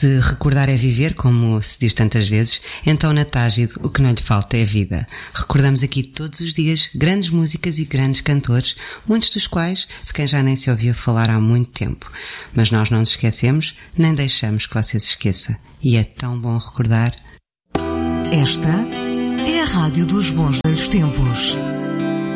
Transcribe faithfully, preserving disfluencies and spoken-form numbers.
Se recordar é viver, como se diz tantas vezes, então na Tágido o que não lhe falta é vida. Recordamos aqui todos os dias grandes músicas e grandes cantores, muitos dos quais de quem já nem se ouvia falar há muito tempo. Mas nós não nos esquecemos, nem deixamos que você se esqueça. E é tão bom recordar. Esta é a Rádio dos Bons Velhos Tempos.